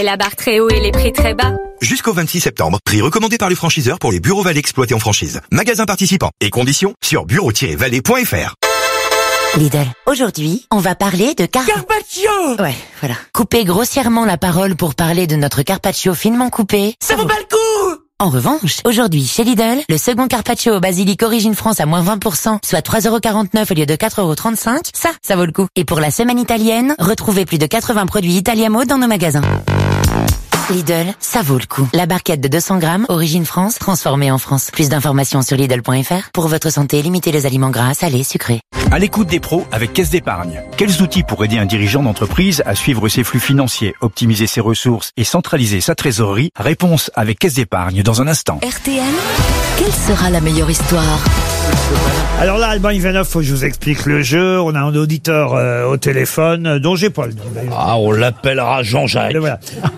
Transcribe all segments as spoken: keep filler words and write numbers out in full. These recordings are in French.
La barre très haut et les prix très bas. Jusqu'au vingt-six septembre, prix recommandé par les franchiseurs pour les bureaux Vallée exploités en franchise. Magasins participants et conditions sur bureau tiret vallée point f r. Lidl. Aujourd'hui, on va parler de car... Carpaccio. Ouais, voilà. Coupez grossièrement la parole pour parler de notre carpaccio finement coupé. Ça vaut pas le coup. En revanche, aujourd'hui, chez Lidl, le second carpaccio au basilic Origine France à moins vingt pour cent, soit trois euros quarante-neuf au lieu de quatre euros trente-cinq, ça, ça vaut le coup. Et pour la semaine italienne, retrouvez plus de quatre-vingts produits Italiamo dans nos magasins. Lidl, ça vaut le coup. La barquette de deux cents grammes, Origine France, transformée en France. Plus d'informations sur Lidl point f r. Pour votre santé, limitez les aliments gras, salés, sucrés. À l'écoute des pros avec Caisse d'épargne. Quels outils pour aider un dirigeant d'entreprise à suivre ses flux financiers, optimiser ses ressources et centraliser sa trésorerie? Réponse avec Caisse d'épargne dans un instant. R T L, quelle sera la meilleure histoire? Alors là, Alban Ivanov, faut que je vous explique le jeu. On a un auditeur euh, au téléphone, euh, dont j'ai pas le nom d'ailleurs. Ah, on l'appellera Jean-Jacques. Voilà.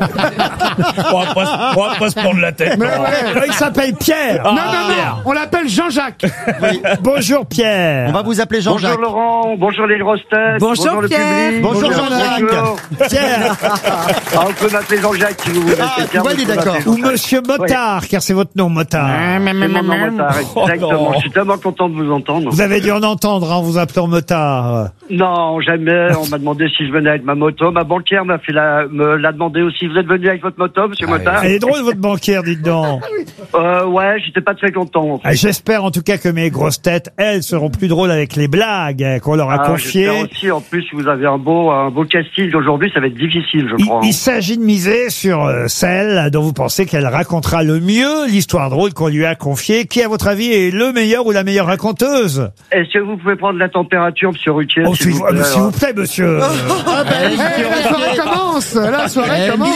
on, va pas, on va pas se prendre la tête. Mais ouais, il s'appelle Pierre. Ah, non, non, non, on l'appelle Jean-Jacques. Oui. Bonjour Pierre. On va vous appeler Jean-Jacques. Bonjour Laurent, bonjour les grosses têtes. Bonjour, bonjour Pierre. le public. Bonjour, bonjour Jean-Jacques. Bonjour. Pierre. Ah, on peut m'appeler Jean-Jacques si vous voulez. Ah, tu vois, il est d'accord. Ou Monsieur Motard, oui. Car c'est votre nom, Motard. C'est mon nom, Motard, exactement. Oh, je suis tellement content de vous entendre. Vous avez dû en entendre en vous appelant Motard. Non, jamais. On m'a demandé si je venais avec ma moto. Ma banquière m'a fait la, me l'a demandé aussi. Vous êtes venu avec votre moto, Monsieur ah, Motard? Elle est drôle, votre banquière, dites donc. Euh, ouais, j'étais pas très content. En fait. J'espère en tout cas que mes grosses têtes, elles, seront plus drôles avec les blagues qu'on leur a ah, confiées. J'espère aussi. En plus, vous avez un beau, un beau casting aujourd'hui. Ça va être difficile, je crois. Il, il s'agit de miser sur euh, celle dont vous pensez qu'elle racontera le mieux l'histoire drôle qu'on lui a confiée. Qui, à votre avis, est le meilleur ou la meilleure raconteuse? Est-ce que vous pouvez prendre la température, Monsieur Ruquier? Oh, s'il vous, vous, vous plaît, monsieur. Ah ben, hey, la soirée commence. La soirée commence.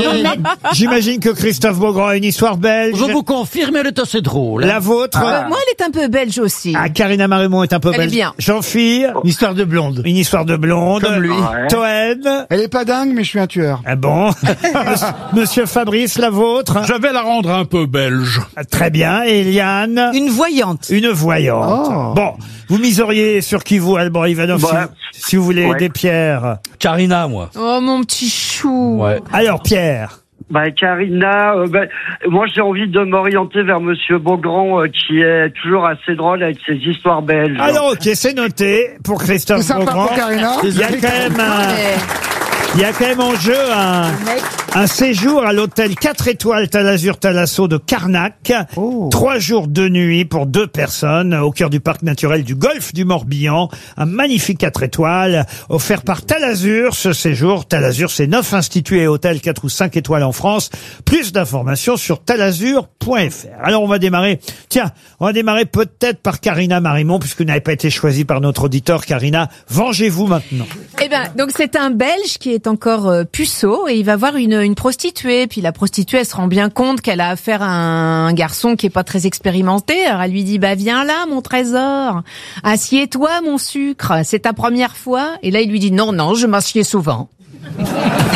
J'imagine que Christophe Beaugrand a une histoire belge. Je vous confirme, elle est assez drôle. La vôtre? Ah. Euh, moi, elle est un peu belge aussi. Ah, Karina Marémont est un peu elle belge. Est bien. Jean-Phil? Une histoire de blonde. Une histoire de blonde. Comme lui. Ouais. Toen? Elle est pas dingue, mais je suis un tueur. Ah bon? Monsieur Fabrice, la vôtre? Je vais la rendre un peu belge. Ah, très bien. Et Eliane? Une voyante. Une voyante. Oh. Bon. Vous miseriez sur qui vous, Alban Ivanov, bah, si, vous, si vous voulez ouais. aider Pierre? Karina, moi. Oh, mon petit chou. Ouais. Alors, Pierre? Bah, Karina, euh, bah, moi j'ai envie de m'orienter vers Monsieur Beaugrand, euh, qui est toujours assez drôle avec ses histoires belges. Alors, ok, c'est noté pour Christophe c'est sympa Beaugrand. Pour Karina. Il y a quand même un... Il y a quand même en jeu un, un séjour à l'hôtel quatre étoiles Talazur Talasso de Carnac. Oh. Trois jours de nuit pour deux personnes au cœur du parc naturel du Golfe du Morbihan. Un magnifique quatre étoiles offert par Talazur. Ce séjour, Talazur, c'est neuf instituts et hôtels quatre ou cinq étoiles en France. Plus d'informations sur talazur point f r. Alors on va démarrer. Tiens, on va démarrer peut-être par Karina Marémont puisque vous n'avez pas été choisie par notre auditeur. Karina, vengez-vous maintenant. Eh ben, donc c'est un Belge qui est encore euh, puceau et il va voir une, une prostituée. Puis la prostituée, elle se rend bien compte qu'elle a affaire à un, un garçon qui est pas très expérimenté. Alors elle lui dit, bah viens là, mon trésor. Assieds-toi, mon sucre. C'est ta première fois. Et là, il lui dit, non, non, je m'assieds souvent. Ah,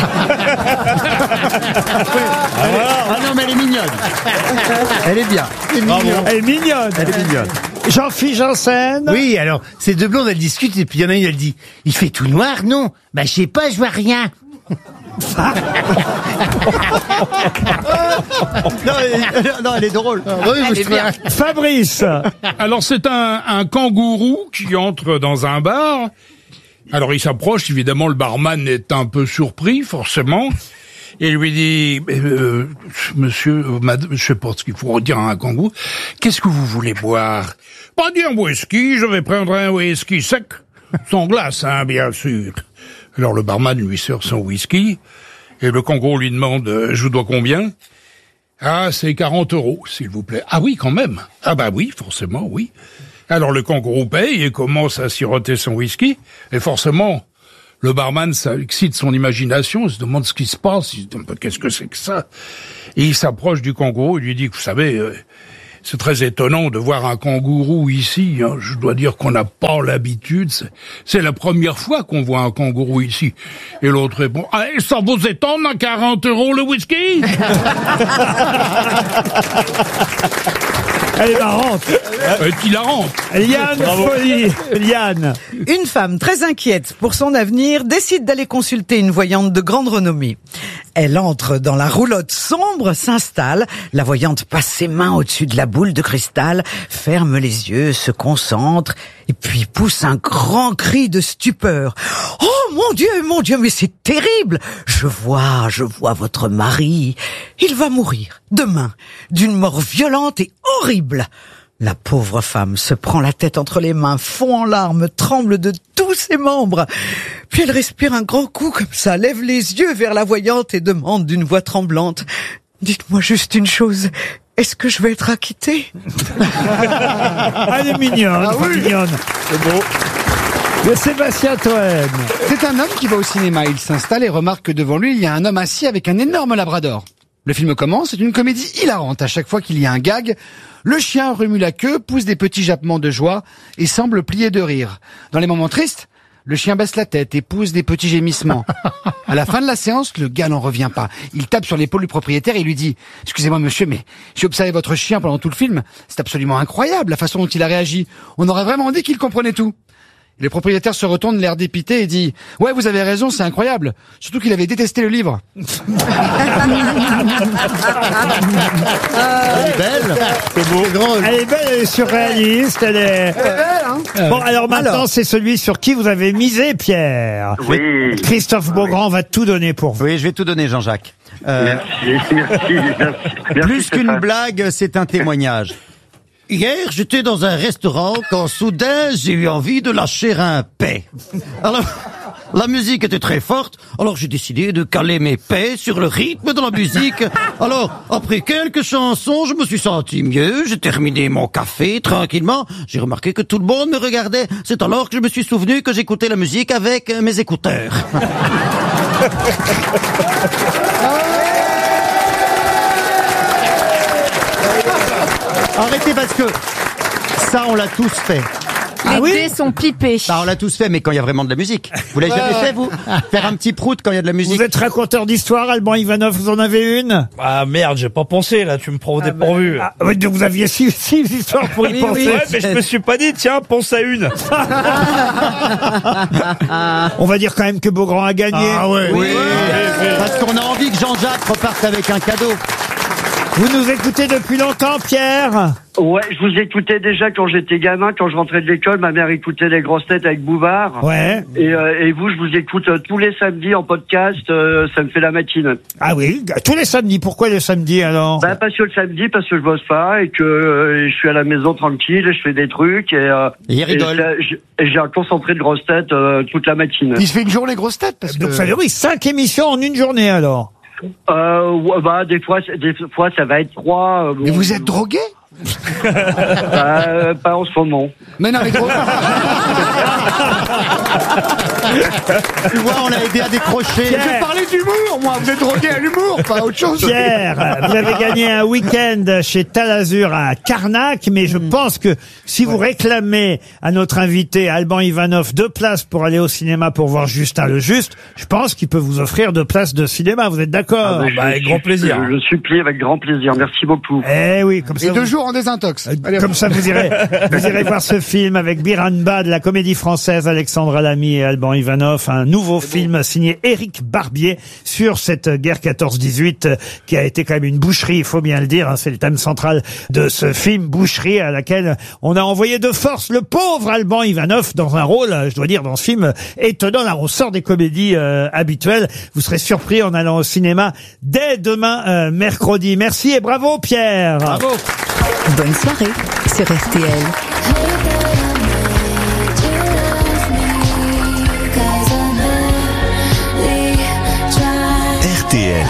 ah non, mais elle est mignonne. Elle est bien. Elle est mignonne. Elle est mignonne. Elle est mignonne. Jean-Philippe Janssen. Oui, alors, ces deux blondes, elles discutent, et puis il y en a une, elle dit, il fait tout noir, non? Bah, je sais pas, je vois rien. non, elle, non, elle est drôle. Oui, elle est bien. Fabrice. Alors, c'est un, un kangourou qui entre dans un bar. Alors, il s'approche, évidemment, le barman est un peu surpris, forcément. Et il lui dit, euh, monsieur, madame, je sais pas ce qu'il faut dire à un kangourou, qu'est-ce que vous voulez boire? Pas dire un whisky, je vais prendre un whisky sec, sans glace, hein, bien sûr. Alors le barman lui sert son whisky, et le kangourou lui demande, euh, je vous dois combien? Ah, c'est quarante euros, s'il vous plaît. Ah oui, quand même. Ah bah oui, forcément, oui. Alors le kangourou paye et commence à siroter son whisky, et forcément, le barman, ça excite son imagination, il se demande ce qui se passe, il se dit, qu'est-ce que c'est que ça? Et il s'approche du kangourou, il lui dit, vous savez, euh, c'est très étonnant de voir un kangourou ici, hein. Je dois dire qu'on n'a pas l'habitude, c'est, c'est la première fois qu'on voit un kangourou ici. Et l'autre répond, ah, ça vous étonne, à quarante euros le whisky? Elle est marrante. Elle est hilarante. Liane Folie. Liane. Une femme très inquiète pour son avenir décide d'aller consulter une voyante de grande renommée. Elle entre dans la roulotte sombre, s'installe. La voyante passe ses mains au-dessus de la boule de cristal, ferme les yeux, se concentre, et puis pousse un grand cri de stupeur. « Oh mon Dieu, mon Dieu, mais c'est terrible! Je vois, je vois votre mari. Il va mourir, demain, d'une mort violente et horrible. » La pauvre femme se prend la tête entre les mains, fond en larmes, tremble de tous ses membres. Puis elle respire un grand coup comme ça, lève les yeux vers la voyante et demande d'une voix tremblante: « Dites-moi juste une chose, est-ce que je vais être acquittée ?» Elle est mignonne, Ah oui. mignonne. C'est beau. De Sébastien Toen. C'est un homme qui va au cinéma. Il s'installe et remarque que devant lui, il y a un homme assis avec un énorme labrador. Le film commence, c'est une comédie hilarante. À chaque fois qu'il y a un gag, le chien remue la queue, pousse des petits jappements de joie et semble plier de rire. Dans les moments tristes, le chien baisse la tête et pousse des petits gémissements. À la fin de la séance, le gars n'en revient pas. Il tape sur l'épaule du propriétaire et lui dit: « Excusez-moi monsieur, mais j'ai observé votre chien pendant tout le film. C'est absolument incroyable la façon dont il a réagi. On aurait vraiment dit qu'il comprenait tout. » Le propriétaire se retourne, l'air dépité, et dit: « Ouais, vous avez raison, c'est incroyable. Surtout qu'il avait détesté le livre. » Elle est belle. C'est beau. Elle est belle, elle est surréaliste, elle est... Elle est belle, hein. Bon, alors maintenant, Alors. c'est celui sur qui vous avez misé, Pierre. Oui. Christophe Beaugrand va tout donner pour vous. Oui, je vais tout donner, Jean-Jacques. Euh, Merci, merci, merci. Merci, plus qu'une Stéphane. blague, c'est un témoignage. Hier, j'étais dans un restaurant quand soudain, j'ai eu envie de lâcher un paix. Alors, la musique était très forte, alors j'ai décidé de caler mes paix sur le rythme de la musique. Alors, après quelques chansons, je me suis senti mieux, j'ai terminé mon café tranquillement, j'ai remarqué que tout le monde me regardait. C'est alors que je me suis souvenu que j'écoutais la musique avec mes écouteurs. Arrêtez parce que ça, on l'a tous fait. Les Ah oui dés sont pipés. Bah, on l'a tous fait, mais quand il y a vraiment de la musique. Vous l'avez jamais fait, vous? Faire un petit prout quand il y a de la musique? Vous êtes raconteur d'histoire, Alban Ivanov, vous en avez une? Ah merde, j'ai pas pensé là, tu me prends au dépourvu. Ah, oui, donc vous aviez six, six histoires pour y Oui, penser. oui. Ouais, mais je me suis pas dit, tiens, pense à une. On va dire quand même que Beaugrand a gagné. Ah ouais. Oui. Parce qu'on a envie que Jean-Jacques reparte avec un cadeau. Vous nous écoutez depuis longtemps, Pierre? Ouais, je vous écoutais déjà quand j'étais gamin, quand je rentrais de l'école, ma mère écoutait les grosses têtes avec Bouvard. Ouais. Et, euh, et vous, je vous écoute euh, tous les samedis en podcast, euh, ça me fait la matinée. Ah oui, tous les samedis. Pourquoi les samedis alors? Bah, parce que le samedi, parce que je bosse pas et que euh, je suis à la maison tranquille et je fais des trucs et, euh, Et il rigole. et j'ai- et j'ai un concentré de grosses têtes euh, toute la matinée. Il se fait une journée grosse tête parce que... Donc ça veut dire oui, cinq émissions en une journée alors. Euh, ouais, bah, des fois, c'est- des fois, ça va être trois. euh, Mais bon, vous êtes drogué? bah, euh, pas en ce moment. Mais non, mais drogué. Tu vois, on l'a aidé à décrocher. Je parlais d'humour, moi. Vous êtes drogué à l'humour, pas à autre chose. Pierre, vous avez gagné un week-end chez Talazur à Carnac, mais je pense que si vous réclamez à notre invité Alban Ivanov deux places pour aller au cinéma pour voir Justin le Juste, je pense qu'il peut vous offrir deux places de cinéma. Vous êtes d'accord? Ah, bah, bah, je- avec je- grand plaisir. Je, je supplie avec grand plaisir. Merci beaucoup. Eh oui, comme Et ça. deux vous- jours en désintox. Allez, Comme ça, vous irez, vous irez voir ce film avec Biranba de la comédie française, Alexandre Lamy et Alban Ivanov, un nouveau film signé Éric Barbier sur cette guerre quatorze dix-huit euh, qui a été quand même une boucherie, il faut bien le dire, hein, c'est le thème central de ce film, boucherie à laquelle on a envoyé de force le pauvre Alban Ivanov dans un rôle, euh, je dois dire, dans ce film étonnant. Là, on sort des comédies euh, habituelles. Vous serez surpris en allant au cinéma dès demain, euh, mercredi. Merci et bravo Pierre. Bravo. Bonne soirée sur R T L. R T L.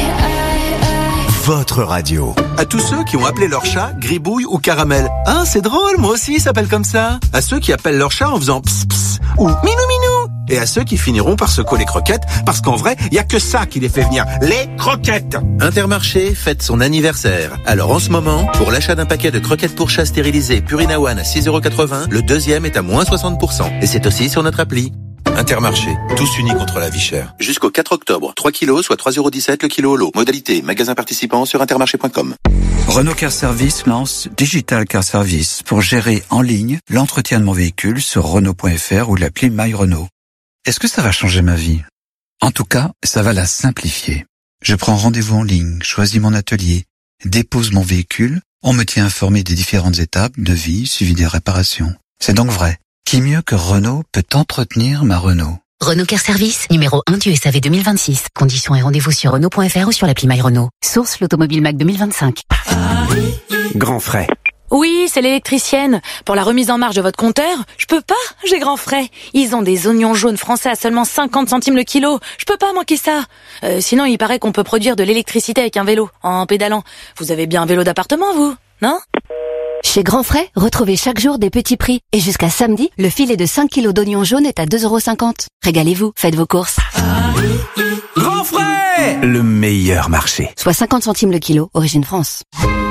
Votre radio. À tous ceux qui ont appelé leur chat Gribouille ou Caramel. Ah, c'est drôle, moi aussi, il s'appelle comme ça. À ceux qui appellent leur chat en faisant ps ps ou minou minou. Et à ceux qui finiront par se coller croquettes, parce qu'en vrai, il y a que ça qui les fait venir, les croquettes. Intermarché fête son anniversaire. Alors en ce moment, pour l'achat d'un paquet de croquettes pour chat stérilisées Purina One à six euros quatre-vingts, le deuxième est à moins soixante pour cent. Et c'est aussi sur notre appli. Intermarché, tous unis contre la vie chère. Jusqu'au quatre octobre, trois kilos, soit trois euros dix-sept le kilo au lot. Modalité, magasin participant sur intermarché point com. Renault Car Service lance Digital Car Service pour gérer en ligne l'entretien de mon véhicule sur Renault point F R ou l'appli My Renault. Est-ce que ça va changer ma vie? En tout cas, ça va la simplifier. Je prends rendez-vous en ligne, choisis mon atelier, dépose mon véhicule, on me tient informé des différentes étapes de vie suivi des réparations. C'est donc vrai. Qui mieux que Renault peut entretenir ma Renault? Renault Car Service, numéro un du S A V deux mille vingt-six. Conditions et rendez-vous sur Renault point F R ou sur l'appli My Renault. Source l'Automobile Mac deux mille vingt-cinq. Grand frais. Oui, c'est l'électricienne. Pour la remise en marche de votre compteur, je peux pas, j'ai grand frais. Ils ont des oignons jaunes français à seulement cinquante centimes le kilo. Je peux pas manquer ça. Euh, sinon, il paraît qu'on peut produire de l'électricité avec un vélo, en pédalant. Vous avez bien un vélo d'appartement, vous, non? Chez Grand Frais, retrouvez chaque jour des petits prix. Et jusqu'à samedi, le filet de cinq kilos d'oignons jaunes est à deux euros cinquante. Régalez-vous, faites vos courses. Grand frais! Le meilleur marché. Soit cinquante centimes le kilo, origine France.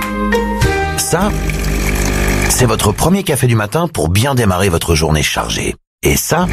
Ça, c'est votre premier café du matin pour bien démarrer votre journée chargée. Et ça,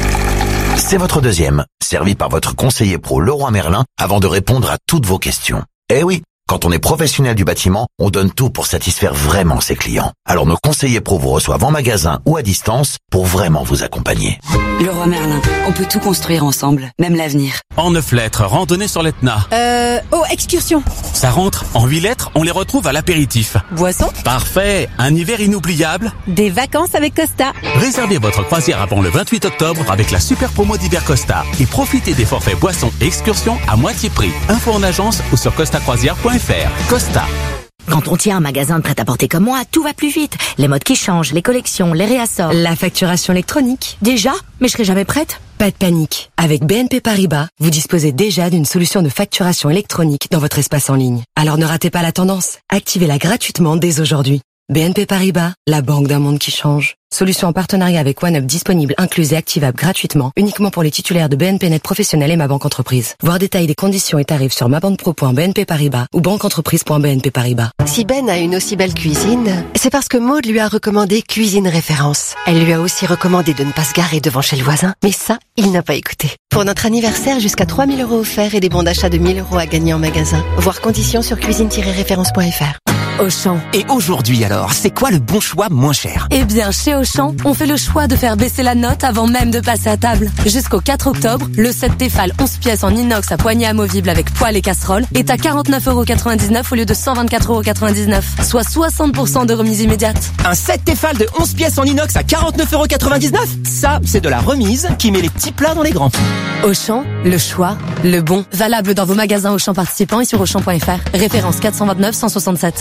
c'est votre deuxième, servi par votre conseiller pro Leroy Merlin avant de répondre à toutes vos questions. Eh oui, quand on est professionnel du bâtiment, on donne tout pour satisfaire vraiment ses clients. Alors nos conseillers pro vous reçoivent en magasin ou à distance pour vraiment vous accompagner. Leroy Merlin, on peut tout construire ensemble, même l'avenir. En neuf lettres, randonnée sur l'Etna. Euh, oh, excursion. Ça rentre. En huit lettres, on les retrouve à l'apéritif. Boisson. Parfait. Un hiver inoubliable. Des vacances avec Costa. Réservez votre croisière avant le vingt-huit octobre avec la super promo d'hiver Costa et profitez des forfaits boissons et excursions à moitié prix. Info en agence ou sur costa croisière point f r. Costa. Quand on tient un magasin de prêt-à-porter comme moi, tout va plus vite. Les modes qui changent, les collections, les réassorts. La facturation électronique. Déjà? Mais je serai jamais prête. Pas de panique. Avec B N P Paribas, vous disposez déjà d'une solution de facturation électronique dans votre espace en ligne. Alors ne ratez pas la tendance. Activez-la gratuitement dès aujourd'hui. B N P Paribas, la banque d'un monde qui change. Solution en partenariat avec OneUp disponible, incluse et activable gratuitement, uniquement pour les titulaires de B N P Net Professionnel et Ma Banque Entreprise. Voir détail des conditions et tarifs sur mabanpro point b n p paribas ou banqueentreprise point b n p paribas. Si Ben a une aussi belle cuisine, c'est parce que Maud lui a recommandé Cuisine Référence. Elle lui a aussi recommandé de ne pas se garer devant chez le voisin, mais ça, il n'a pas écouté. Pour notre anniversaire, jusqu'à trois mille euros offerts et des bons d'achat de mille euros à gagner en magasin. Voir conditions sur cuisine tiret référence point f r. Auchan. Et aujourd'hui alors, c'est quoi le bon choix moins cher? Eh bien, chez Auchan, on fait le choix de faire baisser la note avant même de passer à table. Jusqu'au quatre octobre, le set Tefal onze pièces en inox à poignée amovible avec poêle et casserole est à quarante-neuf euros quatre-vingt-dix-neuf au lieu de cent vingt-quatre euros quatre-vingt-dix-neuf, soit soixante pour cent de remise immédiate. Un set Tefal de onze pièces en inox à quarante-neuf euros quatre-vingt-dix-neuf? Ça, c'est de la remise qui met les petits plats dans les grands. Auchan, le choix, le bon. Valable dans vos magasins Auchan participants et sur auchan point f r. Référence quatre cent vingt-neuf cent soixante-sept.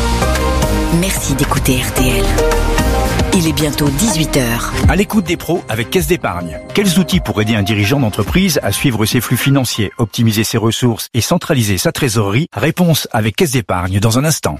Merci d'écouter R T L. Il est bientôt dix-huit heures. À l'écoute des pros avec Caisse d'Épargne. Quels outils pour aider un dirigeant d'entreprise à suivre ses flux financiers, optimiser ses ressources et centraliser sa trésorerie? Réponse avec Caisse d'Épargne dans un instant.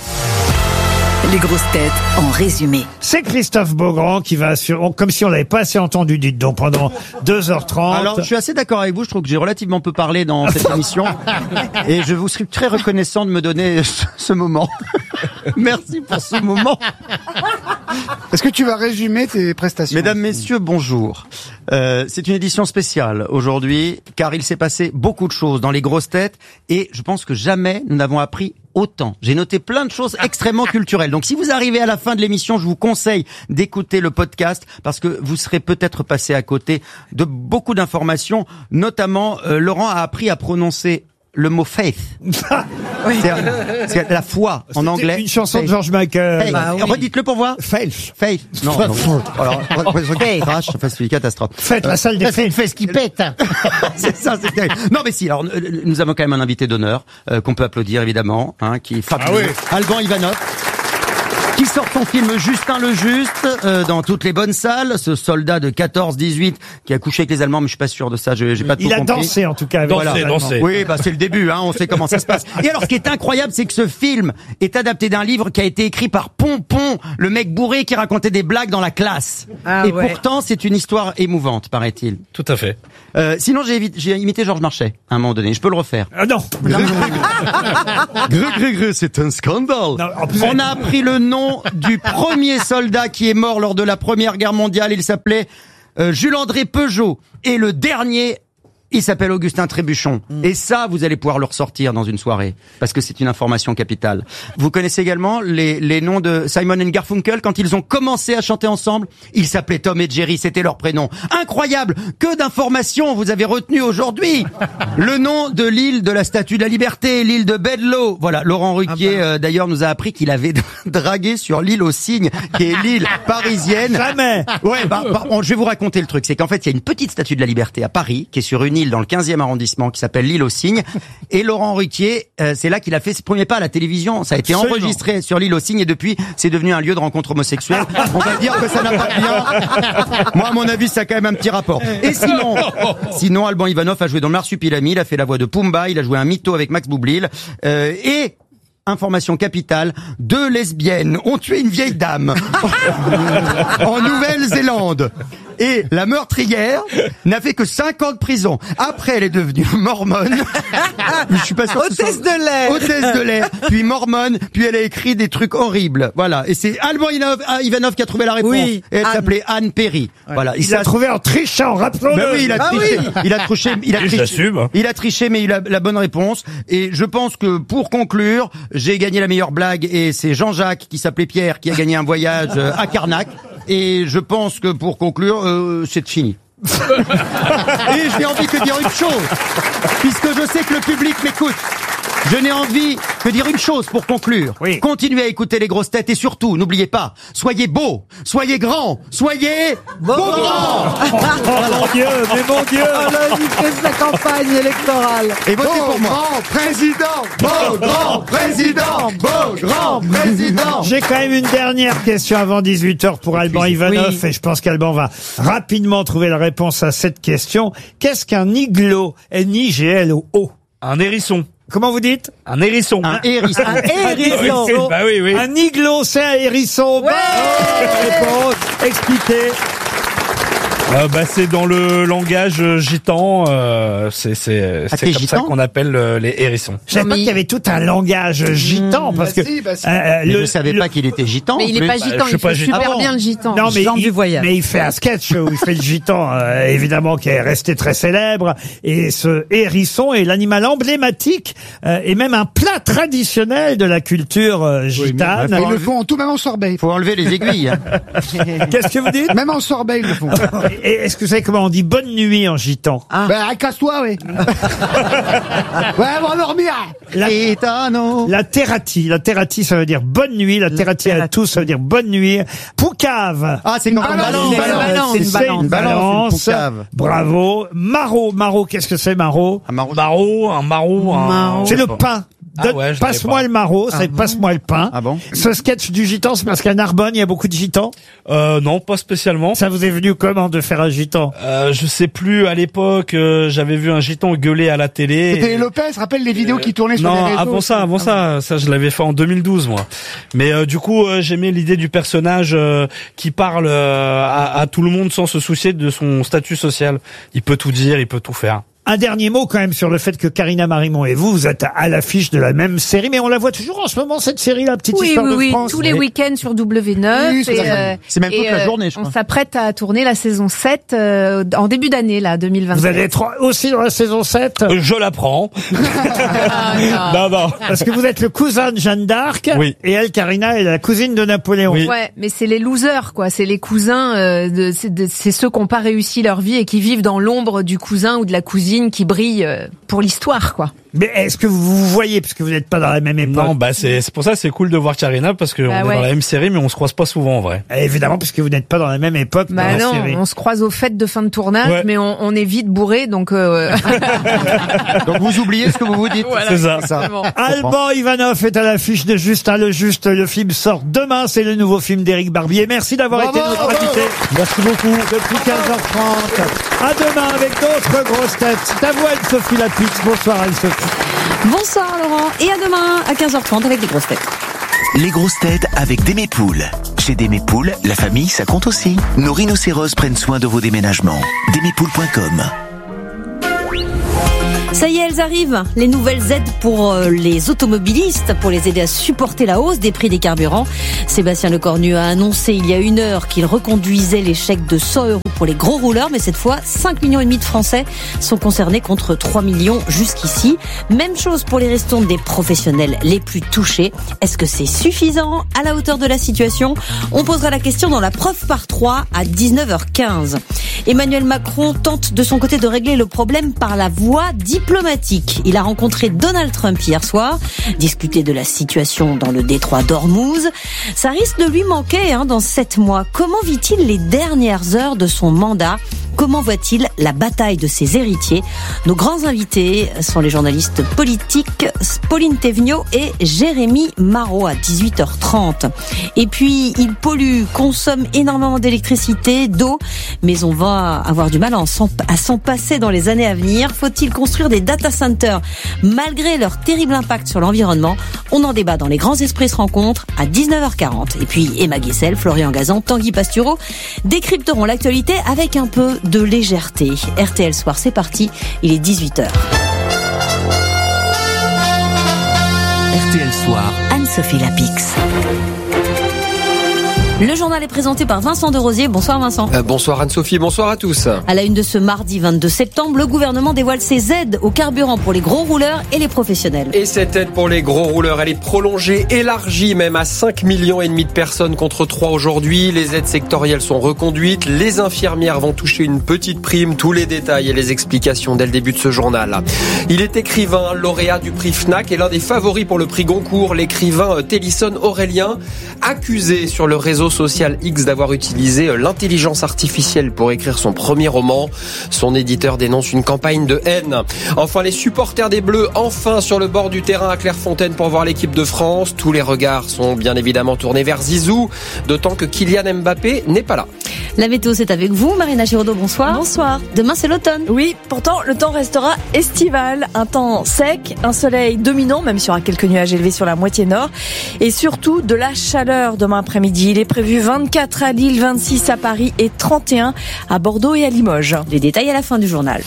Les grosses têtes en résumé. C'est Christophe Beaugrand qui va sur, comme si on l'avait pas assez entendu, dites donc, pendant deux heures trente. Alors, je suis assez d'accord avec vous, je trouve que j'ai relativement peu parlé dans cette émission. Et je vous serai très reconnaissant de me donner ce, ce moment. Merci pour ce moment. Est-ce que tu vas résumer tes prestations? Mesdames, messieurs, bonjour. Euh, c'est une édition spéciale aujourd'hui, car il s'est passé beaucoup de choses dans les grosses têtes, et je pense que jamais nous n'avons appris autant. J'ai noté plein de choses extrêmement culturelles. Donc si vous arrivez à la fin de l'émission, je vous conseille d'écouter le podcast, parce que vous serez peut-être passé à côté de beaucoup d'informations. Notamment, euh, Laurent a appris à prononcer le mot faith. Oui. C'est, c'est la foi en C'était anglais. une chanson faith. de George Michael. Hey, bah, oui. Redites-le pour voir. Faith. Faith. Non, non. Alors, crash, enfin, c'est une catastrophe. Faites la salle des fêtes. C'est une fesse qui pète. C'est ça, c'est terrible. Non, mais si. Alors, nous avons quand même un invité d'honneur euh, qu'on peut applaudir évidemment, hein, qui est fabuleux. Ah oui. Alban Ivanov, qui sort son film Justin le Juste euh, dans toutes les bonnes salles. Ce soldat de quatorze dix-huit qui a couché avec les Allemands, mais je suis pas sûr de ça. J'ai, j'ai pas tout Il a compris. dansé en tout cas. Avec Dansé, les dansé. Oui, bah c'est le début, hein, on sait comment ça se passe. Et alors, ce qui est incroyable, c'est que ce film est adapté d'un livre qui a été écrit par Pompon, le mec bourré qui racontait des blagues dans la classe. Ah Et ouais. pourtant, c'est une histoire émouvante, paraît-il. Tout à fait. Euh, sinon, j'ai, évi- j'ai imité Georges Marchais à un moment donné. Je peux le refaire. Ah non. Gré, gré, gré, c'est un scandale. Non, en plus- On a appris le nom du premier soldat qui est mort lors de la Première Guerre mondiale. Il s'appelait euh, Jules-André Peugeot. Et le dernier, Il s'appelle Augustin Trébuchon. Mm. Et ça, vous allez pouvoir le ressortir dans une soirée. Parce que c'est une information capitale. Vous connaissez également les, les noms de Simon and Garfunkel quand ils ont commencé à chanter ensemble? Ils s'appelaient Tom et Jerry, c'était leur prénom. Incroyable! Que d'informations vous avez retenues aujourd'hui! Le nom de l'île de la Statue de la Liberté, l'île de Bedloe. Voilà, Laurent Ruquier, ah ben. euh, d'ailleurs, nous a appris qu'il avait dragué sur l'île aux Cygnes, qui est l'île parisienne. Jamais! Ouais, bah, bah, je vais vous raconter le truc. C'est qu'en fait, il y a une petite Statue de la Liberté à Paris, qui est sur une île dans le quinzième arrondissement qui s'appelle l'île aux Cygnes. Et Laurent Ruquier, euh, c'est là qu'il a fait ses premiers pas à la télévision. Ça a été Absolument. enregistré sur l'île aux Cygnes et depuis, c'est devenu un lieu de rencontre homosexuelle. On va dire que ça n'a pas de lien. Moi, à mon avis, ça a quand même un petit rapport. Et sinon, sinon, Alban Ivanov a joué dans Marsupilami, il a fait la voix de Pumba, il a joué un mytho avec Max Boublil, euh, et information capitale, deux lesbiennes ont tué une vieille dame en Nouvelle-Zélande. Et la meurtrière n'a fait que cinq ans de prison. Après, elle est devenue mormone. Je suis pas sûr. Hôtesse de l'air. Hôtesse de l'air. Puis mormone. Puis elle a écrit des trucs horribles. Voilà. Et c'est Alban Ivanov qui a trouvé la réponse. Oui, et elle Anne. s'appelait Anne Perry. Ouais. Voilà. Il l'a trouvé en trichant, rappelons-le. Ben oui, il a Ah triché. oui. Il a triché. Il a triché. Il a triché, mais il a la bonne réponse. Et je pense que pour conclure, j'ai gagné la meilleure blague et c'est Jean-Jacques qui s'appelait Pierre qui a gagné un voyage à Carnac. Et je pense que pour conclure, euh, c'est fini. Et j'ai envie de dire une chose, puisque je sais que le public m'écoute. Je n'ai envie que dire une chose pour conclure. Oui. Continuez à écouter les grosses têtes et surtout, n'oubliez pas, soyez beaux, soyez grands, soyez beaux grands. Oh mon Dieu, mais mon Dieu. Oh là, il fait sa campagne électorale. Et votez pour moi. Grand président, Beau grand président, beau grand président. J'ai quand même une dernière question avant dix-huit heures pour Alban Ivanov Oui. et je pense qu'Alban va rapidement trouver la réponse à cette question. Qu'est-ce qu'un iglo? N I G L O O. Un hérisson. Comment vous dites? Un hérisson. Un hérisson. Un hérisson. Oui, bah oui, oui. Un iglo, c'est un hérisson. Ouais. Bonne réponse. Expliquez. Euh, bah, c'est dans le langage euh, gitan, euh, c'est c'est Ah, c'est t'es comme gitan ça qu'on appelle euh, les hérissons. Je savais pas mais- qu'il y avait tout un langage gitan parce Bah que si, bah si. euh, Mais le- je savais le- pas qu'il était gitan. Mais en il est plus. pas gitan, je suis il pas fait gitan. super Ah bon bien le gitan. Non, mais Jean il, du voyage. mais il fait un sketch où il fait le gitan, euh, évidemment, qui est resté très célèbre. Et ce hérisson est l'animal emblématique euh, et même un plat traditionnel de la culture euh, gitane. Ils le font en tout, même en sorbet. Il faut enlever les aiguilles. hein. Qu'est-ce que vous dites? Même en sorbet, ils le font. Et est-ce que vous savez comment on dit bonne nuit en gitan? Ben, casse-toi, oui. Ouais, on va dormir. La, Gitano. la terrati. La terrati, ça veut dire bonne nuit. La terrati à tous, ça veut dire bonne nuit. Poucave. Ah, c'est une balance, balance. une balance, C'est une balance. une balance. Une poucave. Bravo. Maraud. Maraud, qu'est-ce que c'est, Maraud? Un maraud. Maraud, un maraud, un... Maraud. C'est le pain. Ah Donne- ouais, je passe-moi savais le maraud, c'est passe-moi le pain. Ah bon? Ce sketch du gitan, c'est parce qu'à Narbonne, il y a beaucoup de gitans. Euh, non, pas spécialement. Ça vous est venu comment de faire un gitan? Euh, je sais plus, à l'époque, euh, j'avais vu un gitan gueuler à la télé. C'était Lopez, rappelle les vidéos qui tournaient sur les Non, réseaux. avant ça, avant ça, ça je l'avais fait en deux mille douze moi. Mais euh, du coup, euh, j'aimais l'idée du personnage euh, qui parle euh, à, à tout le monde sans se soucier de son statut social. Il peut tout dire, il peut tout faire. Un dernier mot quand même sur le fait que Karina Marimon et vous, vous êtes à l'affiche de la même série, mais on la voit toujours en ce moment, cette série, La Petite Oui, Histoire oui, de oui, France. tous les Oui. week-ends sur W neuf. Oui, c'est et, ça. euh, C'est même toute et, la euh, journée, je On crois. s'apprête à tourner la saison sept euh, en début d'année, là, deux mille vingt-sept. Vous allez être aussi dans la saison sept? Euh, je la prends. non, non. Parce que vous êtes le cousin de Jeanne d'Arc. Oui. Et elle, Karina, est la cousine de Napoléon. Oui. Ouais, mais c'est les losers, quoi. C'est les cousins, euh, de, c'est, de- c'est ceux qui n'ont pas réussi leur vie et qui vivent dans l'ombre du cousin ou de la cousine qui brille euh, pour l'histoire, quoi. Mais est-ce que vous vous voyez, parce que vous n'êtes pas dans la même époque? Non, bah c'est c'est pour ça que c'est cool de voir Karina parce que Bah on est ouais. dans la même série mais on se croise pas souvent en vrai. Évidemment, parce que vous n'êtes pas dans la même époque Bah dans non, la série. on se croise aux fêtes de fin de tournage, Ouais. mais on, on est vite bourré, donc. Euh... Donc vous oubliez ce que vous vous dites. Voilà, C'est ça. exactement. Alban Ivanov est à l'affiche de Justin le Juste. Le film sort demain. C'est le nouveau film d'Éric Barbier. Merci d'avoir Bravo, été notre bravo. invité. Merci beaucoup. Depuis quinze heures trente. À demain avec d'autres grosses têtes. C'est à vous, Anne-Sophie Lapix. Bonsoir, Anne-Sophie. Bonsoir Laurent, et à demain à quinze heures trente avec les grosses têtes. Les grosses têtes avec Démépoules. Chez Démépoules, la famille, ça compte aussi. Nos rhinocéros prennent soin de vos déménagements. Démépoules point com Ça y est, elles arrivent, les nouvelles aides pour les automobilistes, pour les aider à supporter la hausse des prix des carburants. Sébastien Lecornu a annoncé il y a une heure qu'il reconduisait les chèques de cent euros pour les gros rouleurs, mais cette fois, cinq millions et demi de Français sont concernés contre trois millions jusqu'ici. Même chose pour les restants des professionnels les plus touchés. Est-ce que c'est suffisant à la hauteur de la situation? On posera la question dans la preuve par trois à dix-neuf heures quinze. Emmanuel Macron tente de son côté de régler le problème par la voie diplomatique. Il a rencontré Donald Trump hier soir, discuté de la situation dans le détroit d'Ormuz. Ça risque de lui manquer hein, dans sept mois. Comment vit-il les dernières heures de son mandat ? Comment voit-il la bataille de ses héritiers? Nos grands invités sont les journalistes politiques Pauline Thévenot et Jérémy Marot à dix-huit heures trente. Et puis, il pollue, consomme énormément d'électricité, d'eau, mais on va avoir du mal à s'en, à s'en passer dans les années à venir. Faut-il construire des data centers malgré leur terrible impact sur l'environnement? On en débat dans Les Grands Esprits se rencontrent à dix-neuf heures quarante. Et puis, Emma Guessel, Florian Gazan, Tanguy Pastureau décrypteront l'actualité avec un peu de légèreté. R T L Soir, c'est parti, il est dix-huit heures. R T L Soir, Anne-Sophie Lapix. Le journal est présenté par Vincent de Rosier. Bonsoir Vincent. Euh, bonsoir Anne-Sophie, bonsoir à tous. À la une de ce mardi vingt-deux septembre, le gouvernement dévoile ses aides au carburant pour les gros rouleurs et les professionnels. Et cette aide pour les gros rouleurs, elle est prolongée, élargie même à cinq millions et demi de personnes contre trois aujourd'hui. Les aides sectorielles sont reconduites. Les infirmières vont toucher une petite prime. Tous les détails et les explications dès le début de ce journal. Il est écrivain, lauréat du prix Fnac et l'un des favoris pour le prix Goncourt. L'écrivain Télisson Aurélien, accusé sur le réseau social X d'avoir utilisé l'intelligence artificielle pour écrire son premier roman. Son éditeur dénonce une campagne de haine. Enfin, les supporters des Bleus, enfin sur le bord du terrain à Clairefontaine pour voir l'équipe de France. Tous les regards sont bien évidemment tournés vers Zizou, d'autant que Kylian Mbappé n'est pas là. La météo, c'est avec vous. Marina Giraudot, bonsoir. Bonsoir. Demain, c'est l'automne. Oui, pourtant, le temps restera estival. Un temps sec, un soleil dominant, même s'il y aura quelques nuages élevés sur la moitié nord. Et surtout, de la chaleur demain après-midi. Il est prévu vingt-quatre à Lille, vingt-six à Paris et trente et un à Bordeaux et à Limoges. Les détails à la fin du journal.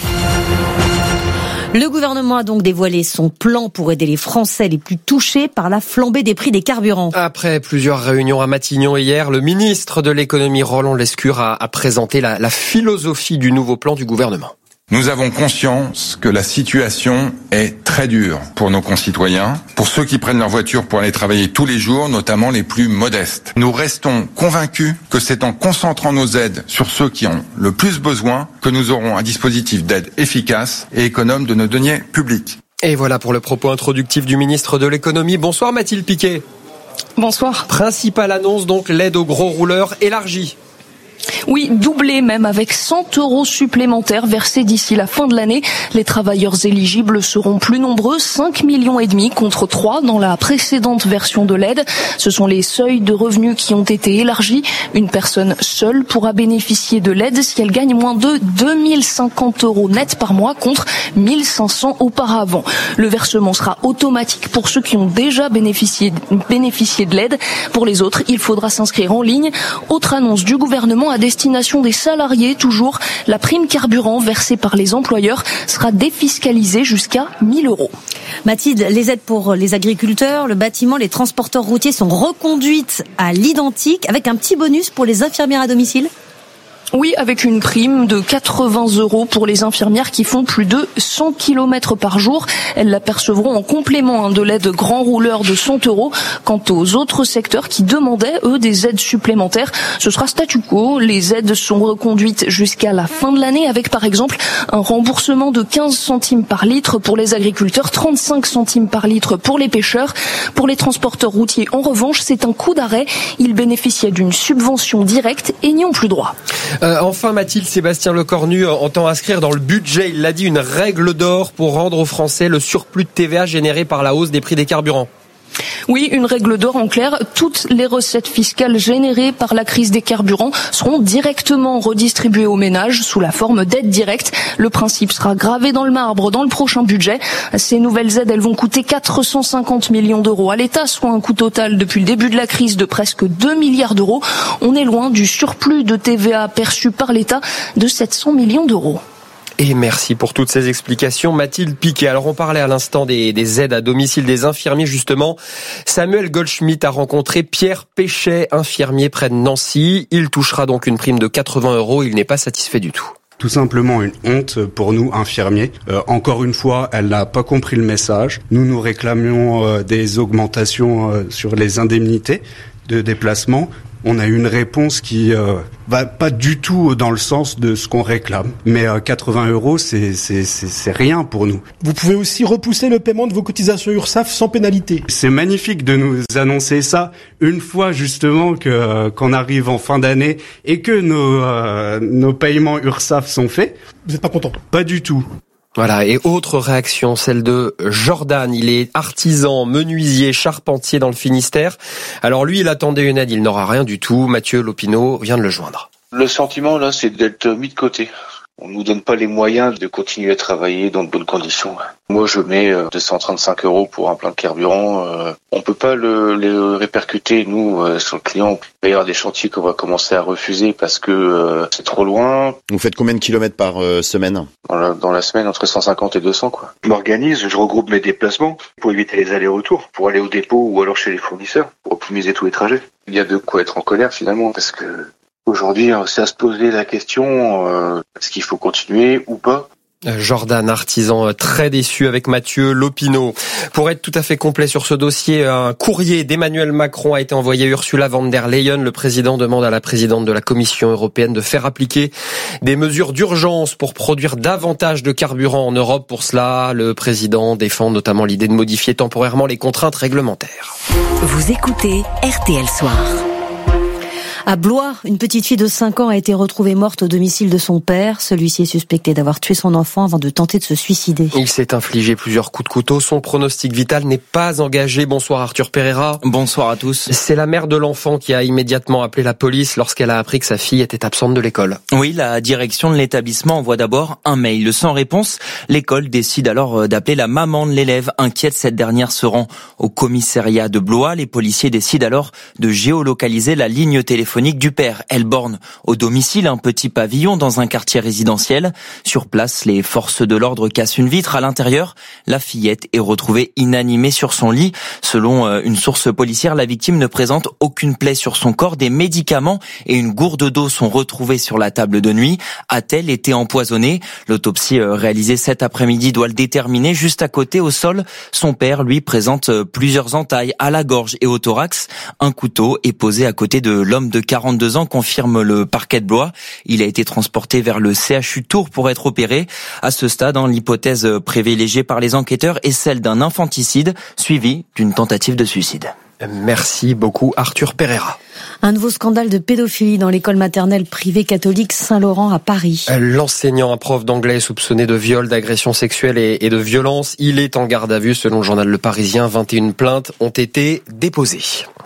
Le gouvernement a donc dévoilé son plan pour aider les Français les plus touchés par la flambée des prix des carburants. Après plusieurs réunions à Matignon hier, le ministre de l'économie Roland Lescure a, a présenté la, la philosophie du nouveau plan du gouvernement. Nous avons conscience que la situation est très dure pour nos concitoyens, pour ceux qui prennent leur voiture pour aller travailler tous les jours, notamment les plus modestes. Nous restons convaincus que c'est en concentrant nos aides sur ceux qui ont le plus besoin que nous aurons un dispositif d'aide efficace et économe de nos deniers publics. Et voilà pour le propos introductif du ministre de l'économie. Bonsoir Mathilde Piquet. Bonsoir. Principale annonce donc, l'aide aux gros rouleurs élargie. Oui, doublé même avec cent euros supplémentaires versés d'ici la fin de l'année. Les travailleurs éligibles seront plus nombreux, cinq millions et demi contre trois dans la précédente version de l'aide. Ce sont les seuils de revenus qui ont été élargis. Une personne seule pourra bénéficier de l'aide si elle gagne moins de deux mille cinquante euros net par mois contre mille cinq cents auparavant. Le versement sera automatique pour ceux qui ont déjà bénéficié, bénéficié de l'aide. Pour les autres, il faudra s'inscrire en ligne. Autre annonce du gouvernement à destination des salariés, toujours, la prime carburant versée par les employeurs sera défiscalisée jusqu'à mille euros. Mathilde, les aides pour les agriculteurs, le bâtiment, les transporteurs routiers sont reconduites à l'identique avec un petit bonus pour les infirmières à domicile. Oui, avec une prime de quatre-vingts euros pour les infirmières qui font plus de cent kilomètres par jour. Elles la percevront en complément de l'aide grand rouleur de cent euros. Quant aux autres secteurs qui demandaient, eux, des aides supplémentaires, ce sera statu quo. Les aides sont reconduites jusqu'à la fin de l'année avec, par exemple, un remboursement de quinze centimes par litre pour les agriculteurs, trente-cinq centimes par litre pour les pêcheurs. Pour les transporteurs routiers, en revanche, c'est un coup d'arrêt. Ils bénéficiaient d'une subvention directe et n'y ont plus droit. Euh, enfin Mathilde, Sébastien Lecornu entend inscrire dans le budget, il l'a dit, une règle d'or pour rendre aux Français le surplus de T V A généré par la hausse des prix des carburants. Oui, une règle d'or en clair. Toutes les recettes fiscales générées par la crise des carburants seront directement redistribuées aux ménages sous la forme d'aides directes. Le principe sera gravé dans le marbre dans le prochain budget. Ces nouvelles aides, elles vont coûter quatre cent cinquante millions d'euros à l'État, soit un coût total depuis le début de la crise de presque deux milliards d'euros. On est loin du surplus de T V A perçu par l'État de sept cents millions d'euros. Et merci pour toutes ces explications, Mathilde Piquet. Alors on parlait à l'instant des, des aides à domicile des infirmiers, justement. Samuel Goldschmidt a rencontré Pierre Péchet, infirmier près de Nancy. Il touchera donc une prime de quatre-vingts euros. Il n'est pas satisfait du tout. Tout simplement une honte pour nous, infirmiers. Euh, encore une fois, elle n'a pas compris le message. Nous, nous réclamions euh, des augmentations euh, sur les indemnités de déplacement. On a eu une réponse qui euh, va pas du tout dans le sens de ce qu'on réclame. Mais euh, quatre-vingts euros, c'est, c'est, c'est, c'est rien pour nous. Vous pouvez aussi repousser le paiement de vos cotisations URSSAF sans pénalité. C'est magnifique de nous annoncer ça une fois justement que euh, qu'on arrive en fin d'année et que nos euh, nos paiements URSSAF sont faits. Vous n'êtes pas content? Pas du tout. Voilà, et autre réaction, celle de Jordan. Il est artisan, menuisier, charpentier dans le Finistère. Alors lui, il attendait une aide, il n'aura rien du tout. Mathieu Lopineau vient de le joindre. Le sentiment, là, c'est d'être mis de côté. On nous donne pas les moyens de continuer à travailler dans de bonnes conditions. Moi, je mets deux cent trente-cinq euros pour un plein de carburant. Euh, on peut pas le, le répercuter, nous, euh, sur le client. Il va y avoir des chantiers qu'on va commencer à refuser parce que euh, c'est trop loin. Vous faites combien de kilomètres par euh, semaine? dans la, dans la semaine, entre cent cinquante et deux cents, quoi. Je m'organise, je regroupe mes déplacements pour éviter les allers-retours, pour aller au dépôt ou alors chez les fournisseurs, pour optimiser tous les trajets. Il y a de quoi être en colère, finalement, parce que aujourd'hui, c'est à se poser la question, euh, est-ce qu'il faut continuer ou pas? Jordan, artisan très déçu avec Mathieu Lopineau. Pour être tout à fait complet sur ce dossier, un courrier d'Emmanuel Macron a été envoyé à Ursula von der Leyen. Le président demande à la présidente de la Commission européenne de faire appliquer des mesures d'urgence pour produire davantage de carburant en Europe. Pour cela, le président défend notamment l'idée de modifier temporairement les contraintes réglementaires. Vous écoutez R T L Soir. À Blois, une petite fille de cinq ans a été retrouvée morte au domicile de son père. Celui-ci est suspecté d'avoir tué son enfant avant de tenter de se suicider. Il s'est infligé plusieurs coups de couteau. Son pronostic vital n'est pas engagé. Bonsoir Arthur Pereira. Bonsoir à tous. C'est la mère de l'enfant qui a immédiatement appelé la police lorsqu'elle a appris que sa fille était absente de l'école. Oui, la direction de l'établissement envoie d'abord un mail. Sans réponse, l'école décide alors d'appeler la maman de l'élève. Inquiète, cette dernière se rend au commissariat de Blois. Les policiers décident alors de géolocaliser la ligne téléphonique du père. Elle borne au domicile un petit pavillon dans un quartier résidentiel. Sur place, les forces de l'ordre cassent une vitre. À l'intérieur, la fillette est retrouvée inanimée sur son lit. Selon une source policière, la victime ne présente aucune plaie sur son corps. Des médicaments et une gourde d'eau sont retrouvés sur la table de nuit. A-t-elle été empoisonnée? L'autopsie réalisée cet après-midi doit le déterminer. Juste à côté, au sol, son père, lui, présente plusieurs entailles à la gorge et au thorax. Un couteau est posé à côté de l'homme de quarante-deux ans, confirme le parquet de Blois. Il a été transporté vers le C H U Tours pour être opéré. À ce stade, hein, l'hypothèse privilégiée par les enquêteurs est celle d'un infanticide suivi d'une tentative de suicide. Merci beaucoup Arthur Pereira. Un nouveau scandale de pédophilie dans l'école maternelle privée catholique Saint-Laurent à Paris. L'enseignant, un prof d'anglais soupçonné de viol, d'agression sexuelle et de violence, il est en garde à vue selon le journal Le Parisien. vingt et une plaintes ont été déposées.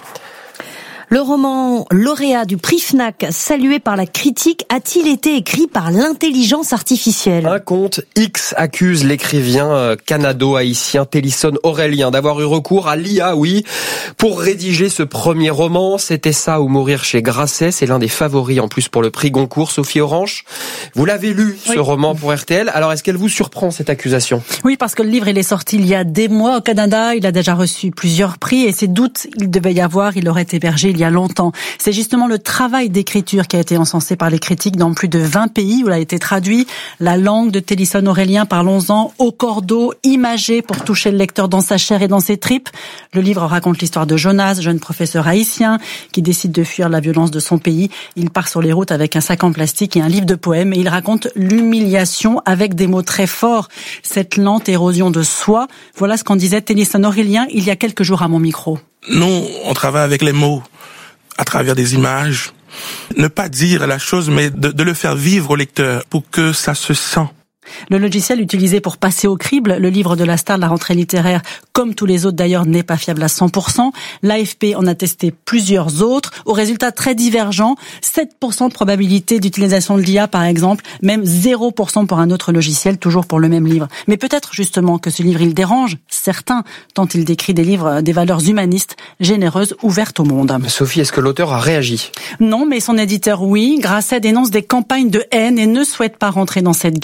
Le roman lauréat du prix Fnac, salué par la critique, a-t-il été écrit par l'intelligence artificielle? Un compte X accuse l'écrivain canado-haïtien Télisson Aurélien d'avoir eu recours à l'I A, oui, pour rédiger ce premier roman. C'était ça ou mourir chez Grasset. C'est l'un des favoris en plus pour le prix Goncourt. Sophie Orange, vous l'avez lu, ce oui. roman pour R T L. Alors, est-ce qu'elle vous surprend, cette accusation? Oui, parce que le livre, il est sorti il y a des mois au Canada. Il a déjà reçu plusieurs prix et ces doutes, il devait y avoir, il aurait hébergé il y a longtemps. C'est justement le travail d'écriture qui a été encensé par les critiques dans plus de vingt pays où il a été traduit. La langue de Télisson Aurélien, parlons-en, au cordeau, imagé pour toucher le lecteur dans sa chair et dans ses tripes. Le livre raconte l'histoire de Jonas, jeune professeur haïtien qui décide de fuir la violence de son pays. Il part sur les routes avec un sac en plastique et un livre de poèmes et il raconte l'humiliation avec des mots très forts. Cette lente érosion de soi, voilà ce qu'en disait Télisson Aurélien il y a quelques jours à mon micro. Nous, on travaille avec les mots, à travers des images. Ne pas dire la chose, mais de, de le faire vivre au lecteur pour que ça se sent. Le logiciel utilisé pour passer au crible le livre de la star de la rentrée littéraire, comme tous les autres d'ailleurs, n'est pas fiable à cent pour cent. L'A F P en a testé plusieurs autres, aux résultats très divergents. sept pour cent de probabilité d'utilisation de l'I A par exemple, même zéro pour cent pour un autre logiciel, toujours pour le même livre. Mais peut-être justement que ce livre, il dérange certains, tant il décrit des livres, des valeurs humanistes, généreuses, ouvertes au monde. Sophie, est-ce que l'auteur a réagi? Non, mais son éditeur, oui. Grasset dénonce des campagnes de haine et ne souhaite pas rentrer dans cette guerre, ce qui se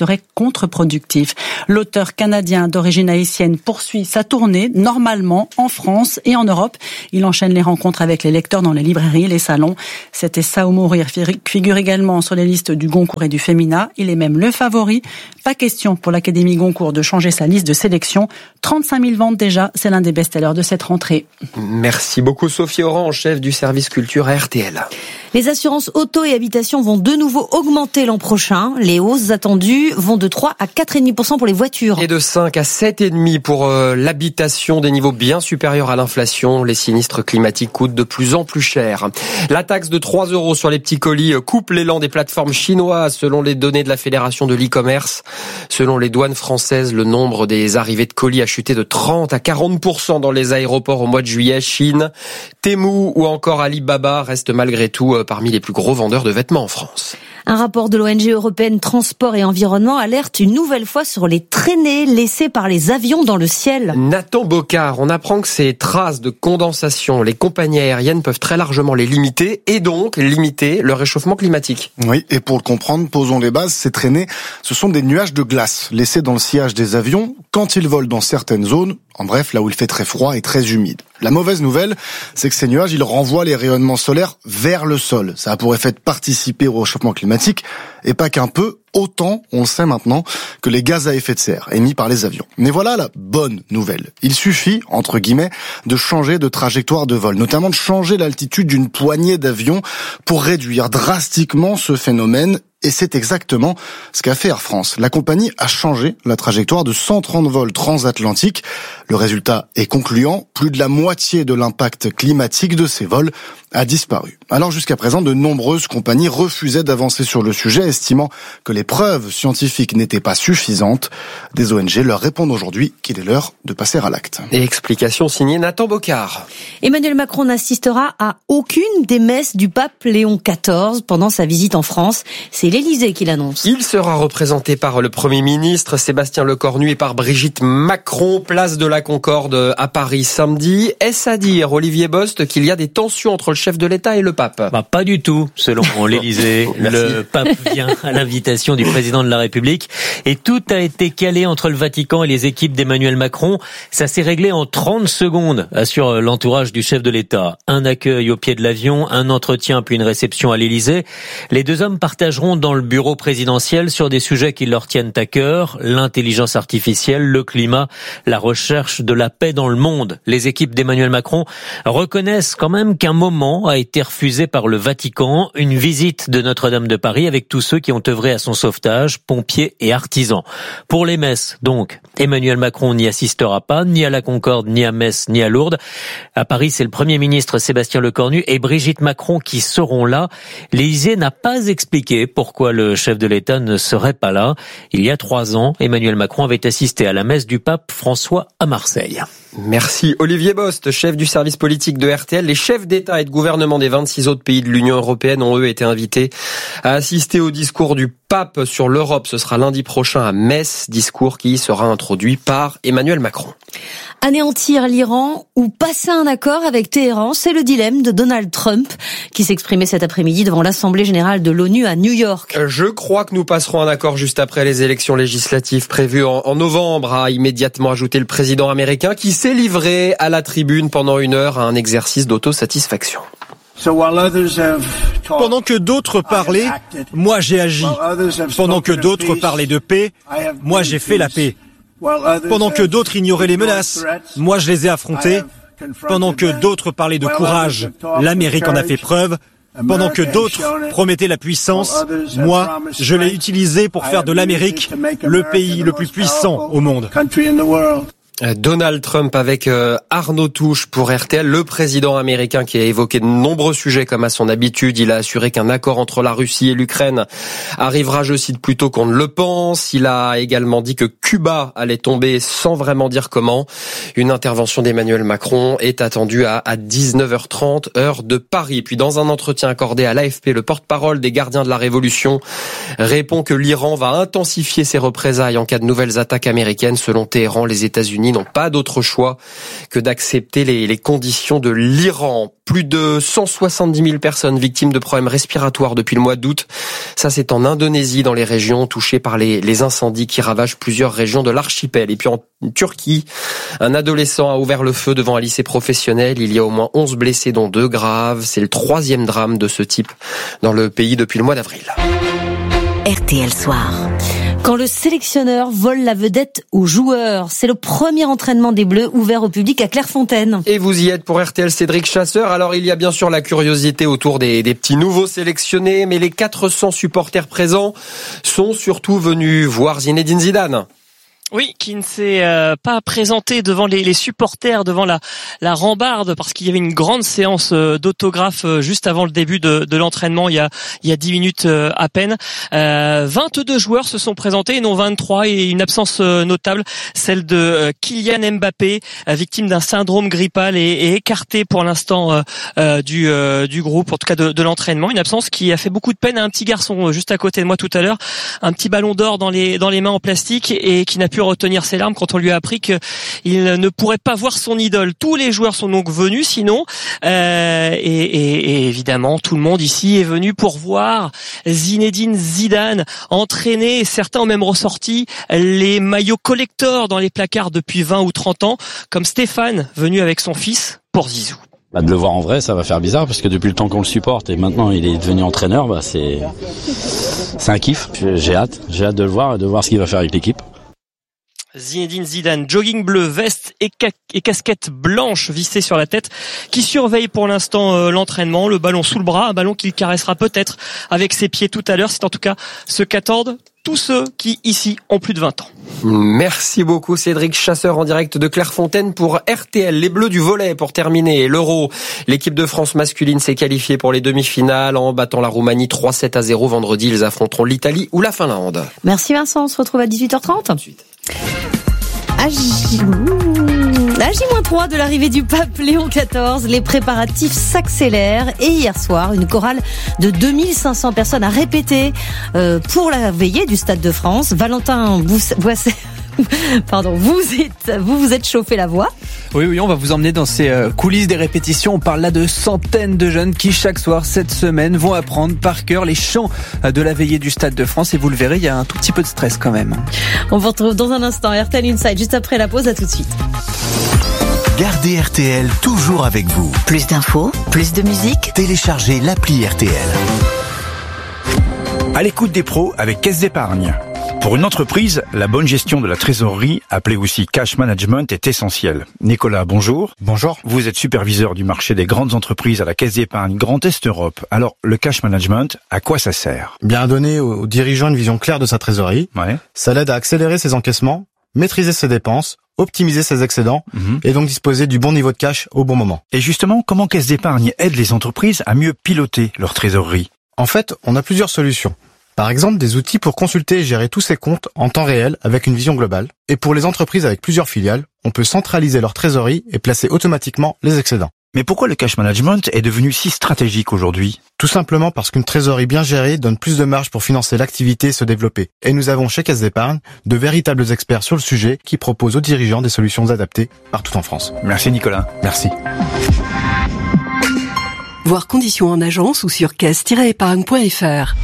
serait contre-productif. L'auteur canadien d'origine haïtienne poursuit sa tournée normalement en France et en Europe. Il enchaîne les rencontres avec les lecteurs dans les librairies, les salons. Cet essai ou mourir figure également sur les listes du Goncourt et du Femina. Il est même le favori. Pas question pour l'Académie Goncourt de changer sa liste de sélection. trente-cinq mille ventes déjà, c'est l'un des best-sellers de cette rentrée. Merci beaucoup Sophie Orange, chef du service culture à R T L. Les assurances auto et habitation vont de nouveau augmenter l'an prochain. Les hausses attendues vont de trois à quatre virgule cinq pour cent pour les voitures. Et de cinq à sept virgule cinq pour euh, l'habitation, des niveaux bien supérieurs à l'inflation. Les sinistres climatiques coûtent de plus en plus cher. La taxe de trois euros sur les petits colis coupe l'élan des plateformes chinoises selon les données de la Fédération de l'e-commerce. Selon les douanes françaises, le nombre des arrivées de colis a chuté de trente à quarante pour cent dans les aéroports au mois de juillet. Chine, Temu ou encore Alibaba restent malgré tout parmi les plus gros vendeurs de vêtements en France. Un rapport de l'O N G européenne Transport et Environnement alerte une nouvelle fois sur les traînées laissées par les avions dans le ciel. Nathan Bocard, on apprend que ces traces de condensation, les compagnies aériennes peuvent très largement les limiter et donc limiter le réchauffement climatique. Oui, et pour le comprendre, posons les bases. Ces traînées, ce sont des nuages de glace laissés dans le sillage des avions quand ils volent dans certaines zones, en bref, là où il fait très froid et très humide. La mauvaise nouvelle, c'est que ces nuages, ils renvoient les rayonnements solaires vers le sol. Ça a pour effet de participer au réchauffement climatique, et pas qu'un peu, autant, on le sait maintenant, que les gaz à effet de serre émis par les avions. Mais voilà la bonne nouvelle. Il suffit, entre guillemets, de changer de trajectoire de vol, notamment de changer l'altitude d'une poignée d'avions pour réduire drastiquement ce phénomène. Et c'est exactement ce qu'a fait Air France. La compagnie a changé la trajectoire de cent trente vols transatlantiques. Le résultat est concluant. Plus de la moitié de l'impact climatique de ces vols a disparu. Alors jusqu'à présent, de nombreuses compagnies refusaient d'avancer sur le sujet, estimant que les preuves scientifiques n'étaient pas suffisantes. Des O N G leur répondent aujourd'hui qu'il est l'heure de passer à l'acte. Et explication signée Nathan Bocard. Emmanuel Macron n'assistera à aucune des messes du pape Léon quatorze pendant sa visite en France. C'est l'Élysée qui l'annonce. Il sera représenté par le Premier ministre Sébastien Lecornu et par Brigitte Macron, place de la Concorde à Paris samedi. Est-ce à dire, Olivier Bost, qu'il y a des tensions entre le chef de l'État et le pape? Bah, pas du tout, selon l'Élysée. Le pape vient à l'invitation du président de la République et tout a été calé entre le Vatican et les équipes d'Emmanuel Macron. Ça s'est réglé en trente secondes, assure l'entourage du chef de l'État. Un accueil au pied de l'avion, un entretien puis une réception à l'Élysée. Les deux hommes partageront dans le bureau présidentiel sur des sujets qui leur tiennent à cœur, l'intelligence artificielle, le climat, la recherche de la paix dans le monde. Les équipes d'Emmanuel Macron reconnaissent quand même qu'un moment a été refusé par le Vatican, une visite de Notre-Dame de Paris avec tous ceux qui ont œuvré à son sauvetage, pompiers et artisans. Pour les messes, donc, Emmanuel Macron n'y assistera pas, ni à la Concorde, ni à Metz, ni à Lourdes. À Paris, c'est le Premier ministre Sébastien Lecornu et Brigitte Macron qui seront là. L'Élysée n'a pas expliqué pourquoi le chef de l'État ne serait pas là. Il y a trois ans, Emmanuel Macron avait assisté à la messe du pape François à Marseille. Merci Olivier Bost, chef du service politique de R T L. Les chefs d'État et de gouvernement des vingt-six autres pays de l'Union européenne ont eux été invités à assister au discours du pape sur l'Europe. Ce sera lundi prochain à Metz, discours qui sera introduit par Emmanuel Macron. Anéantir l'Iran ou passer un accord avec Téhéran, c'est le dilemme de Donald Trump qui s'exprimait cet après-midi devant l'Assemblée générale de l'ONU à New York. Je crois que nous passerons un accord juste après les élections législatives prévues en, en novembre, a immédiatement ajouté le président américain qui s'est livré à la tribune pendant une heure à un exercice d'autosatisfaction. Pendant que d'autres parlaient, moi j'ai agi. Pendant que d'autres parlaient de paix, moi j'ai fait la paix. Pendant que d'autres ignoraient les menaces, moi je les ai affrontées. Pendant que d'autres parlaient de courage, l'Amérique en a fait preuve. Pendant que d'autres promettaient la puissance, moi je l'ai utilisé pour faire de l'Amérique le pays le plus puissant au monde. Donald Trump avec Arnaud Touche pour R T L, le président américain qui a évoqué de nombreux sujets comme à son habitude. Il a assuré qu'un accord entre la Russie et l'Ukraine arrivera, je cite, plus tôt qu'on ne le pense. Il a également dit que Cuba allait tomber sans vraiment dire comment. Une intervention d'Emmanuel Macron est attendue à, à dix-neuf heures trente, heure de Paris. Puis dans un entretien accordé à l'A F P, le porte-parole des gardiens de la Révolution répond que l'Iran va intensifier ses représailles en cas de nouvelles attaques américaines. Selon Téhéran, les États-Unis États-Unis n'ont pas d'autre choix que d'accepter les, les conditions de l'Iran. Plus de cent soixante-dix mille personnes victimes de problèmes respiratoires depuis le mois d'août. Ça, c'est en Indonésie, dans les régions touchées par les, les incendies qui ravagent plusieurs régions de l'archipel. Et puis en Turquie, un adolescent a ouvert le feu devant un lycée professionnel. Il y a au moins onze blessés, dont deux graves. C'est le troisième drame de ce type dans le pays depuis le mois d'avril. R T L Soir. Quand le sélectionneur vole la vedette aux joueurs, c'est le premier entraînement des Bleus ouvert au public à Clairefontaine. Et vous y êtes pour R T L, Cédric Chasseur. Alors il y a bien sûr la curiosité autour des, des petits nouveaux sélectionnés, mais les quatre cents supporters présents sont surtout venus voir Zinedine Zidane. Oui, qui ne s'est euh, pas présenté devant les, les supporters, devant la, la rambarde, parce qu'il y avait une grande séance euh, d'autographes euh, juste avant le début de, de l'entraînement, il y a il y a dix minutes euh, à peine. Euh, vingt-deux joueurs se sont présentés, et non vingt-trois, et une absence euh, notable, celle de euh, Kylian Mbappé, euh, victime d'un syndrome grippal et, et écarté pour l'instant euh, euh, du euh, du groupe, en tout cas de, de l'entraînement. Une absence qui a fait beaucoup de peine à un petit garçon euh, juste à côté de moi tout à l'heure, un petit ballon d'or dans les dans les mains en plastique, et qui n'a pu retenir ses larmes quand on lui a appris qu'il ne pourrait pas voir son idole. Tous les joueurs sont donc venus, sinon, euh, et, et, et évidemment, tout le monde ici est venu pour voir Zinedine Zidane entraîner. Certains ont même ressorti les maillots collector dans les placards depuis vingt ou trente ans, comme Stéphane, venu avec son fils pour Zizou. Bah, de le voir en vrai, ça va faire bizarre, parce que depuis le temps qu'on le supporte et maintenant il est devenu entraîneur, bah c'est c'est un kiff. J'ai hâte, j'ai hâte de le voir et de voir ce qu'il va faire avec l'équipe. Zinedine Zidane, jogging bleu, veste et, ca- et casquette blanche vissée sur la tête, qui surveille pour l'instant euh, l'entraînement, le ballon sous le bras, un ballon qu'il caressera peut-être avec ses pieds tout à l'heure. C'est en tout cas ce qu'attendent tous ceux qui ici ont plus de vingt ans. Merci beaucoup Cédric Chasseur en direct de Clairefontaine pour R T L. Les Bleus du volley pour terminer l'Euro. L'équipe de France masculine s'est qualifiée pour les demi-finales en battant la Roumanie trois sept à zéro. Vendredi, ils affronteront l'Italie ou la Finlande. Merci Vincent, on se retrouve à dix-huit heures trente. À J moins trois de l'arrivée du pape Léon quatorze, les préparatifs s'accélèrent et hier soir, une chorale de deux mille cinq cents personnes a répété euh, pour la veillée du Stade de France. Valentin Boisset, pardon, vous êtes, vous vous êtes chauffé la voix. Oui, oui, on va vous emmener dans ces coulisses des répétitions. On parle là de centaines de jeunes qui, chaque soir, cette semaine, vont apprendre par cœur les chants de la veillée du Stade de France. Et vous le verrez, il y a un tout petit peu de stress quand même. On vous retrouve dans un instant. R T L Inside, juste après la pause. À tout de suite. Gardez R T L toujours avec vous. Plus d'infos, plus de musique. Téléchargez l'appli R T L. À l'écoute des pros avec Caisse d'Épargne. Pour une entreprise, la bonne gestion de la trésorerie, appelée aussi cash management, est essentielle. Nicolas, bonjour. Bonjour. Vous êtes superviseur du marché des grandes entreprises à la Caisse d'Épargne Grand Est Europe. Alors, le cash management, à quoi ça sert? Bien donner aux dirigeants une vision claire de sa trésorerie. Ouais. Ça l'aide à accélérer ses encaissements, maîtriser ses dépenses, optimiser ses excédents, mmh. et donc disposer du bon niveau de cash au bon moment. Et justement, comment Caisse d'Épargne aide les entreprises à mieux piloter leur trésorerie? En fait, on a plusieurs solutions. Par exemple, des outils pour consulter et gérer tous ses comptes en temps réel avec une vision globale. Et pour les entreprises avec plusieurs filiales, on peut centraliser leur trésorerie et placer automatiquement les excédents. Mais pourquoi le cash management est devenu si stratégique aujourd'hui? Tout simplement parce qu'une trésorerie bien gérée donne plus de marge pour financer l'activité et se développer. Et nous avons chez Caisse d'Épargne de véritables experts sur le sujet qui proposent aux dirigeants des solutions adaptées partout en France. Merci Nicolas. Merci. Voir conditions en agence ou sur caisse tiret épargne point f r.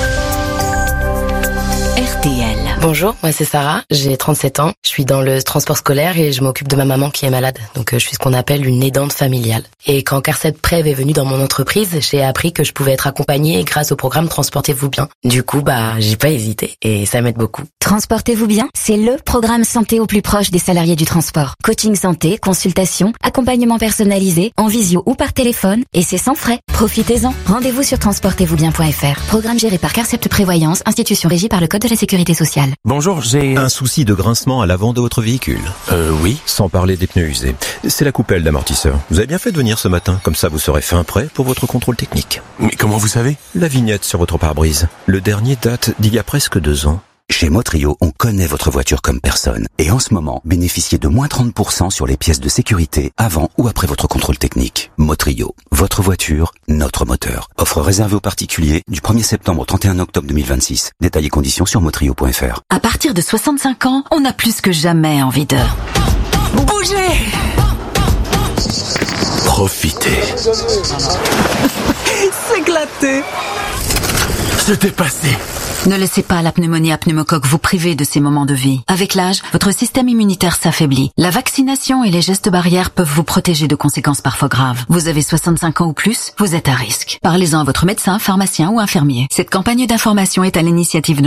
R T L. Bonjour, moi c'est Sarah, j'ai trente-sept ans, je suis dans le transport scolaire et je m'occupe de ma maman qui est malade, donc je suis ce qu'on appelle une aidante familiale. Et quand Carset Prev est venu dans mon entreprise, j'ai appris que je pouvais être accompagnée grâce au programme Transportez-vous bien. Du coup, bah, j'ai pas hésité et ça m'aide beaucoup. Transportez-vous bien, c'est le programme santé au plus proche des salariés du transport. Coaching santé, consultation, accompagnement personnalisé, en visio ou par téléphone, et c'est sans frais. Profitez-en. Rendez-vous sur transportez vous bien point f r. Programme géré par Carcept Prévoyance, institution régie par le Code de la Sécurité sociale. Bonjour, j'ai un souci de grincement à l'avant de votre véhicule. Euh, oui. Sans parler des pneus usés. C'est la coupelle d'amortisseur. Vous avez bien fait de venir ce matin, comme ça vous serez fin prêt pour votre contrôle technique. Mais comment vous savez? La vignette sur votre pare-brise. Le dernier date d'il y a presque deux ans. Chez Motrio, on connaît votre voiture comme personne. Et en ce moment, bénéficiez de moins trente pour cent sur les pièces de sécurité avant ou après votre contrôle technique. Motrio, votre voiture, notre moteur. Offre réservée aux particuliers du premier septembre au trente et un octobre deux mille vingt-six. Détails et conditions sur motrio point f r. À partir de soixante-cinq ans, on a plus que jamais envie de... Bougez! Profitez. S'éclater. Se dépasser. Ne laissez pas la pneumonie à pneumocoque vous priver de ces moments de vie. Avec l'âge, votre système immunitaire s'affaiblit. La vaccination et les gestes barrières peuvent vous protéger de conséquences parfois graves. Vous avez soixante-cinq ans ou plus, vous êtes à risque. Parlez-en à votre médecin, pharmacien ou infirmier. Cette campagne d'information est à l'initiative de